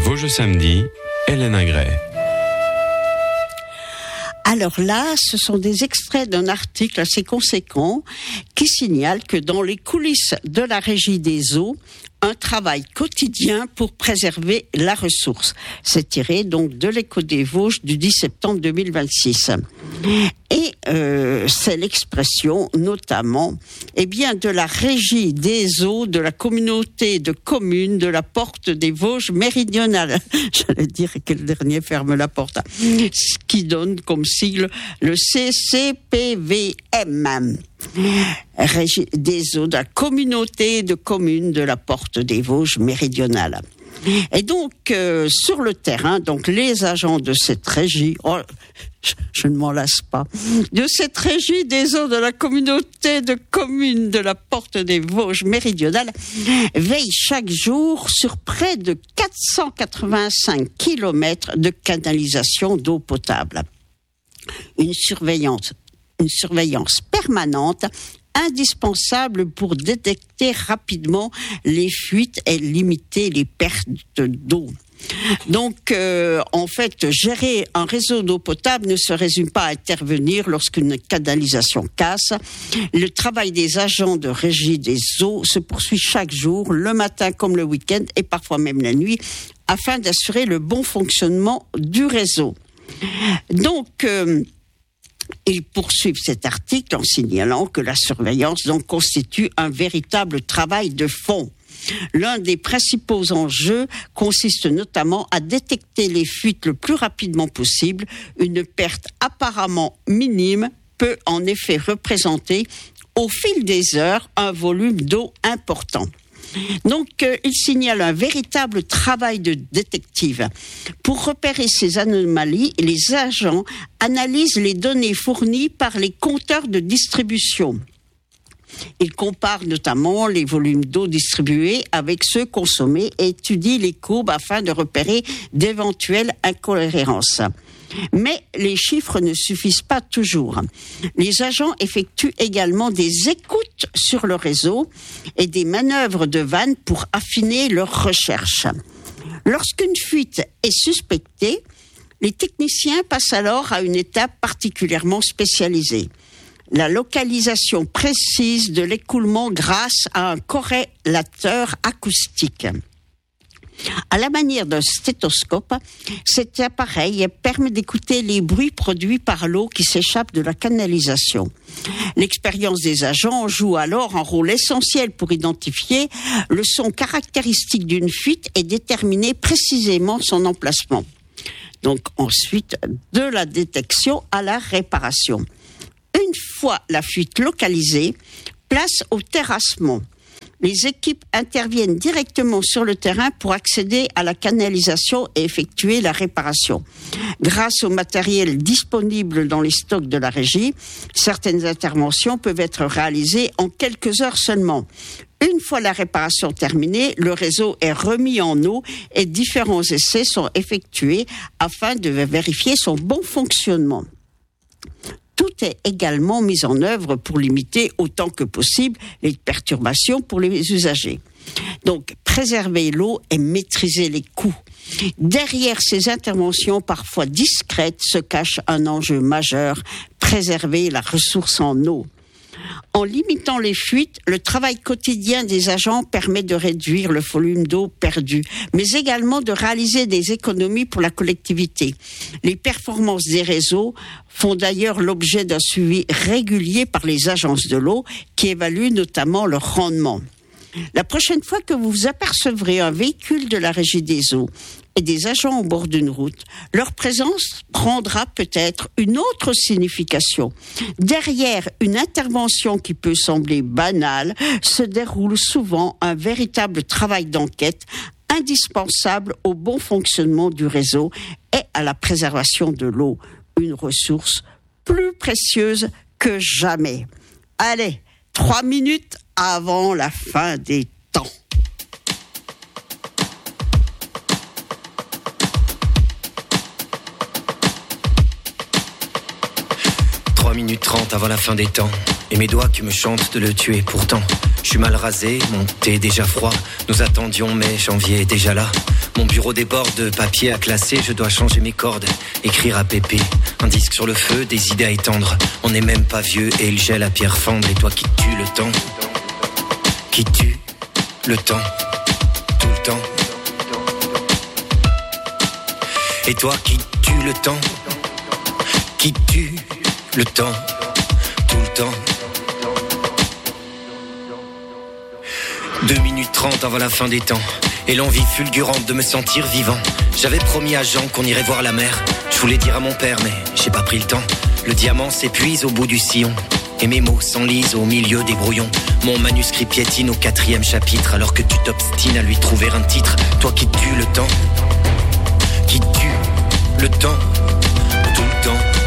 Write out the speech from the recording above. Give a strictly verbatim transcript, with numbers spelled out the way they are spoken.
Vosges samedi, Hélène Ingray. Alors là, ce sont des extraits d'un article assez conséquent qui signale que dans les coulisses de la Régie des eaux, un travail quotidien pour préserver la ressource. C'est tiré donc de l'Écho des Vosges du dix septembre deux mille vingt-six. Et euh, c'est l'expression notamment eh bien, de la Régie des eaux de la communauté de communes de la Porte des Vosges méridionales. J'allais dire que le dernier ferme la porte. Ce qui donne comme sigle le C C P V M. Régie des eaux de la communauté de communes de la Porte des Vosges méridionales. Et donc, euh, sur le terrain, donc les agents de cette régie, oh, je, je ne m'en lasse pas, de cette régie des eaux de la communauté de communes de la Porte des Vosges méridionales, veillent chaque jour sur près de quatre cent quatre-vingt-cinq kilomètres de canalisation d'eau potable. Une surveillance, une surveillance permanente indispensable pour détecter rapidement les fuites et limiter les pertes d'eau. Donc, euh, en fait, gérer un réseau d'eau potable ne se résume pas à intervenir lorsqu'une canalisation casse. Le travail des agents de régie des eaux se poursuit chaque jour, le matin comme le week-end et parfois même la nuit, afin d'assurer le bon fonctionnement du réseau. Donc, euh, ils poursuivent cet article en signalant que la surveillance donc constitue un véritable travail de fond. L'un des principaux enjeux consiste notamment à détecter les fuites le plus rapidement possible. Une perte apparemment minime peut en effet représenter au fil des heures un volume d'eau important. Donc, euh, il signale un véritable travail de détective. Pour repérer ces anomalies, les agents analysent les données fournies par les compteurs de distribution. Ils comparent notamment les volumes d'eau distribués avec ceux consommés et étudient les courbes afin de repérer d'éventuelles incohérences. Mais les chiffres ne suffisent pas toujours. Les agents effectuent également des écoutes sur le réseau et des manœuvres de vanne pour affiner leurs recherches. Lorsqu'une fuite est suspectée, les techniciens passent alors à une étape particulièrement spécialisée. La localisation précise de l'écoulement grâce à un corrélateur acoustique. À la manière d'un stéthoscope, cet appareil permet d'écouter les bruits produits par l'eau qui s'échappe de la canalisation. L'expérience des agents joue alors un rôle essentiel pour identifier le son caractéristique d'une fuite et déterminer précisément son emplacement. Donc ensuite, de la détection à la réparation. Une fois la fuite localisée, place au terrassement. Les équipes interviennent directement sur le terrain pour accéder à la canalisation et effectuer la réparation. Grâce au matériel disponible dans les stocks de la régie, certaines interventions peuvent être réalisées en quelques heures seulement. Une fois la réparation terminée, le réseau est remis en eau et différents essais sont effectués afin de vérifier son bon fonctionnement. Tout est également mis en œuvre pour limiter autant que possible les perturbations pour les usagers. Donc, préserver l'eau et maîtriser les coûts. Derrière ces interventions parfois discrètes se cache un enjeu majeur, préserver la ressource en eau. En limitant les fuites, le travail quotidien des agents permet de réduire le volume d'eau perdu, mais également de réaliser des économies pour la collectivité. Les performances des réseaux font d'ailleurs l'objet d'un suivi régulier par les agences de l'eau qui évaluent notamment leur rendement. La prochaine fois que vous apercevrez un véhicule de la Régie des eaux et des agents au bord d'une route, leur présence prendra peut-être une autre signification. Derrière une intervention qui peut sembler banale, se déroule souvent un véritable travail d'enquête indispensable au bon fonctionnement du réseau et à la préservation de l'eau, une ressource plus précieuse que jamais. Allez, trois minutes avant la fin des temps. Trois minutes trente avant la fin des temps. Et mes doigts qui me chantent de le tuer. Pourtant, je suis mal rasé, mon thé déjà froid. Nous attendions, mais janvier est déjà là. Mon bureau déborde de papier à classer. Je dois changer mes cordes, écrire à Pépé. Un disque sur le feu, des idées à étendre. On n'est même pas vieux et il gèle à pierre fendre. Et toi qui tues le temps, qui tue le temps, tout le temps. Et toi qui tues le temps, qui tue le temps, tout le temps. deux minutes trente avant la fin des temps. Et l'envie fulgurante de me sentir vivant. J'avais promis à Jean qu'on irait voir la mer. Je voulais dire à mon père mais j'ai pas pris le temps. Le diamant s'épuise au bout du sillon. Et mes mots s'enlisent au milieu des brouillons. Mon manuscrit piétine au quatrième chapitre. Alors que tu t'obstines à lui trouver un titre. Toi qui tues le temps, qui tue le temps, tout le temps.